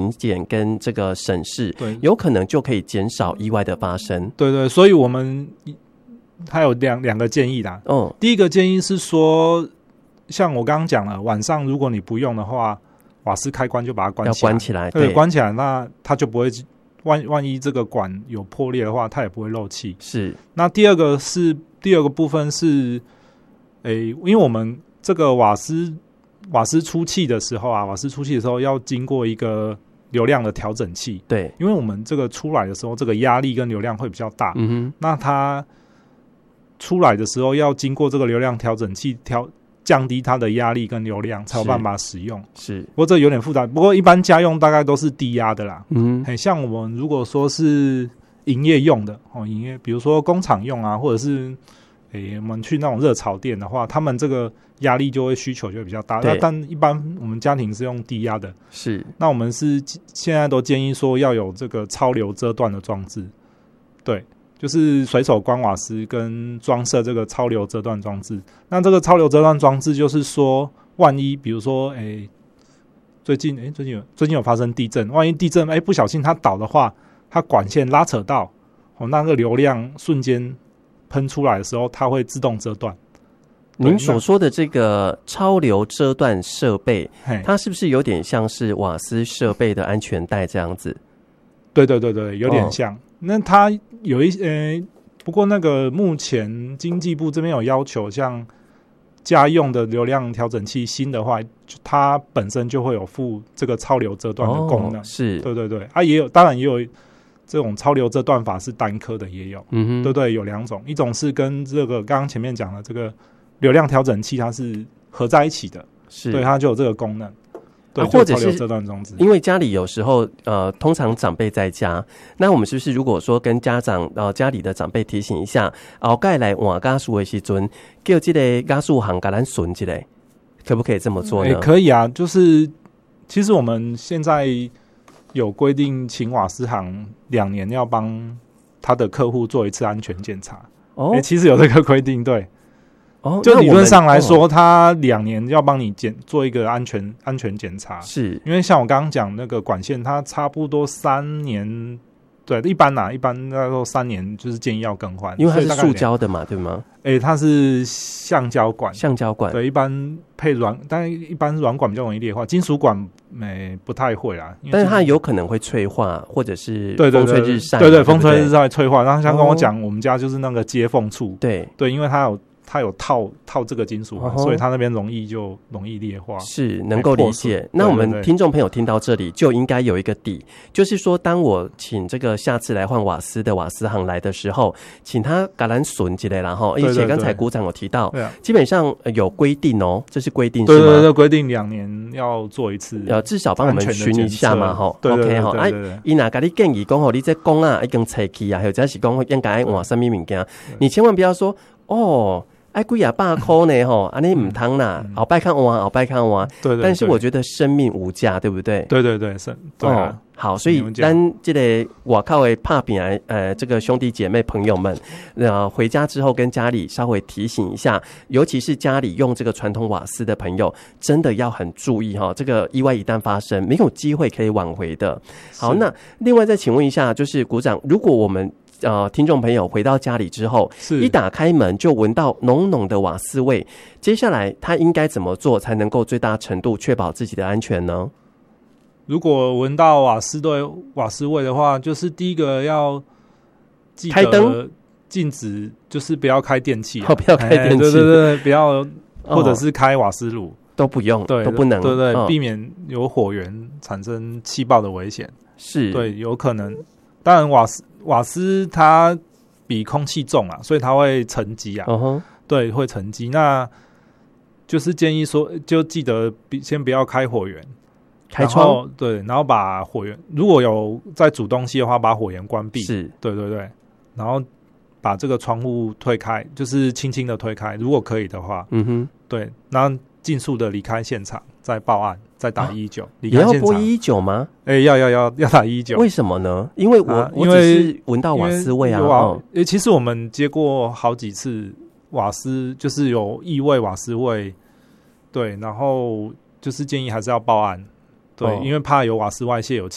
勤俭跟这个省事， 对， 有可能就可以减少意外的发生。 对对，所以我们还有两个建议啦。第一个建议是说，像我刚刚讲了，晚上如果你不用的话，瓦斯开关就把它关起来， 要关起来， 对，关起来，那它就不会万一这个管有破裂的话，它也不会漏气。是。那第二个部分是，因为我们这个瓦斯出气的时候啊，要经过一个流量的调整器。对，因为我们这个出来的时候，这个压力跟流量会比较大。那它出来的时候要经过这个流量调整器降低它的压力跟流量，才有办法使用。是，不过这有点复杂。不过一般家用大概都是低压的啦。很像我们如果说是营业用的比如说工厂用啊，或者是我们去那种热炒店的话，他们这个压力需求就会比较大。但一般我们家庭是用低压的。是，那我们是现在都建议说要有这个超流遮断的装置。对。就是随手关瓦斯跟装设这个超流遮断装置。那这个超流遮断装置就是说，万一比如说最近有发生地震，万一地震不小心它倒的话，它管线拉扯到那个流量瞬间喷出来的时候，它会自动遮断。 您所说的这个超流遮断设备，它是不是有点像是瓦斯设备的安全带这样子？ 对对对对，有点像。那它有不过那个目前经济部这边有要求，像家用的流量调整器新的话，它本身就会有附这个超流遮断的功能。是，对对对，当然也有这种超流遮断法是单颗的，也有。对对，有两种，一种是跟这个刚刚前面讲的这个流量调整器它是合在一起的，是，对，它就有这个功能。 或者是因为家里有时候通常长辈在家，那我们是不是如果说跟家里的长辈提醒一下，后盖来换加速的时阵，叫这个加速行给咱顺起来，可不可以这么做呢？ 可以啊，就是其实我们现在有规定，请瓦斯行2年要帮他的客户做一次安全检查。其实有这个规定，对。就理论上来说，他2年要帮你做一个安全检查，是因为像我刚刚讲那个管线，它差不多3年，对，一般大概说3年就是建议要更换， 因为它是塑胶的嘛，对吗？ 它是橡胶管，对，一般配但一般软管比较容易裂化，金属管不太会啦， 但是它有可能会脆化，或者是风吹日晒， 对，风吹日晒脆化。然后像跟我讲，我们家就是那个接缝处，对，因为它有套这个金属环，所以它那边容易裂化， 是能够理解。那我们听众朋友听到这里就应该有一个底，就是说当我请这个下次来换瓦斯的瓦斯行来的时候，请他给咱顺起来，然后而且刚才股长有提到，基本上有规定这是规定是吗？ 对对对，规定2年要做一次， 至少帮我们巡一下嘛，OK 哈，伊哪给你建议讲你这工啊已经拆去啊，或者是讲应该换什么物件，你千万不要说几啊100块呢安尼唔通啦，后摆看换，对，但是我觉得生命无价，对不对？ 对对对，对啊。 好，所以咱这个外口的拍拼这个兄弟姐妹朋友们，回家之后跟家里稍微提醒一下，尤其是家里用这个传统瓦斯的朋友，真的要很注意这个意外一旦发生，没有机会可以挽回的。好，那另外再请问一下，就是股长，如果我们听众朋友回到家里之后，一打开门就闻到浓浓的瓦斯味，接下来他应该怎么做才能够最大程度确保自己的安全呢？ 如果闻到瓦斯味的话，就是第一个要记得开灯， 禁止就是不要开电器， 不要开电器， 对对对，不要，或者是开瓦斯炉都不用， 对， 都不能， 对对，避免有火源产生气爆的危险。是，对，有可能。当然瓦斯它比空气重啊，所以它会沉积啊，对，会沉积。那就是建议说，就记得先不要开火源， 开窗， 对，然后把火源，如果有在煮东西的话，把火源关闭，是，对对对，然后把这个窗户推开，就是轻轻的推开，如果可以的话，对，然后尽速的离开现场，再报案，再打119， 也要拨119吗？ 要打119， 为什么呢？因为我只是闻到瓦斯味啊。 其实我们接过好几次瓦斯，就是有异味瓦斯味，对，然后就是建议还是要报案，对，因为怕有瓦斯外泄有